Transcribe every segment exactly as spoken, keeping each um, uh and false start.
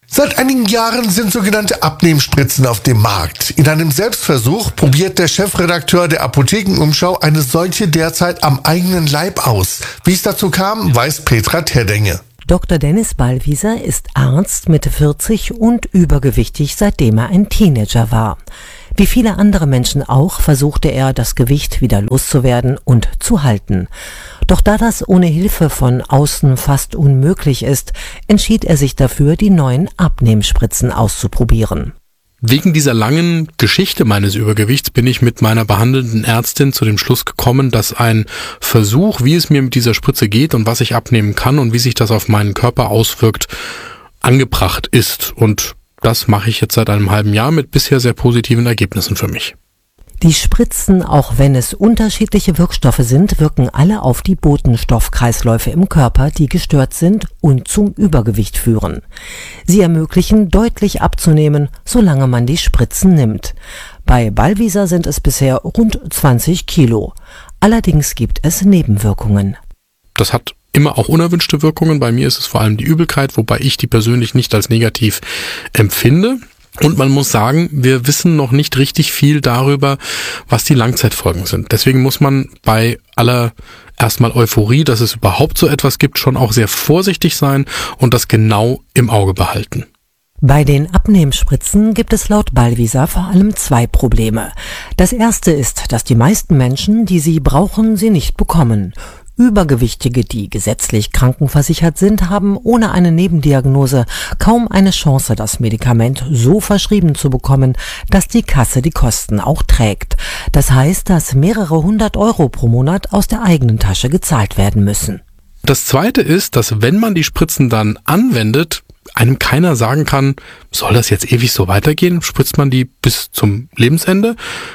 Seit einigen Jahren sind sogenannte Abnehmspritzen auf dem Markt. In einem Selbstversuch probiert der Chefredakteur der Apothekenumschau eine solche derzeit am eigenen Leib aus. Wie es dazu kam, weiß Petra Terdenge. Doktor Dennis Ballwieser ist Arzt, Mitte vierzig und übergewichtig, seitdem er ein Teenager war. Wie viele andere Menschen auch, versuchte er, das Gewicht wieder loszuwerden und zu halten. Doch da das ohne Hilfe von außen fast unmöglich ist, entschied er sich dafür, die neuen Abnehmspritzen auszuprobieren. Wegen dieser langen Geschichte meines Übergewichts bin ich mit meiner behandelnden Ärztin zu dem Schluss gekommen, dass ein Versuch, wie es mir mit dieser Spritze geht und was ich abnehmen kann und wie sich das auf meinen Körper auswirkt, angebracht ist. Und das mache ich jetzt seit einem halben Jahr mit bisher sehr positiven Ergebnissen für mich. Die Spritzen, auch wenn es unterschiedliche Wirkstoffe sind, wirken alle auf die Botenstoffkreisläufe im Körper, die gestört sind und zum Übergewicht führen. Sie ermöglichen, deutlich abzunehmen, solange man die Spritzen nimmt. Bei Ballwieser sind es bisher rund zwanzig Kilo. Allerdings gibt es Nebenwirkungen. Das hat immer auch unerwünschte Wirkungen. Bei mir ist es vor allem die Übelkeit, wobei ich die persönlich nicht als negativ empfinde. Und man muss sagen, wir wissen noch nicht richtig viel darüber, was die Langzeitfolgen sind. Deswegen muss man bei aller erstmal Euphorie, dass es überhaupt so etwas gibt, schon auch sehr vorsichtig sein und das genau im Auge behalten. Bei den Abnehmspritzen gibt es laut Ballwieser vor allem zwei Probleme. Das erste ist, dass die meisten Menschen, die sie brauchen, sie nicht bekommen. Übergewichtige, die gesetzlich krankenversichert sind, haben ohne eine Nebendiagnose kaum eine Chance, das Medikament so verschrieben zu bekommen, dass die Kasse die Kosten auch trägt. Das heißt, dass mehrere hundert Euro pro Monat aus der eigenen Tasche gezahlt werden müssen. Das Zweite ist, dass wenn man die Spritzen dann anwendet, einem keiner sagen kann, soll das jetzt ewig so weitergehen? Spritzt man die bis zum Lebensende?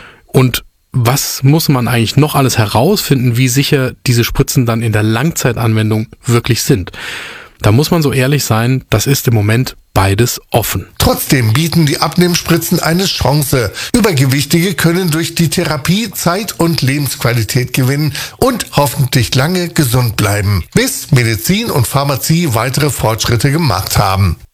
Und was muss man eigentlich noch alles herausfinden, wie sicher diese Spritzen dann in der Langzeitanwendung wirklich sind? Da muss man so ehrlich sein, das ist im Moment beides offen. Trotzdem bieten die Abnehmspritzen eine Chance. Übergewichtige können durch die Therapie Zeit und Lebensqualität gewinnen und hoffentlich lange gesund bleiben, bis Medizin und Pharmazie weitere Fortschritte gemacht haben.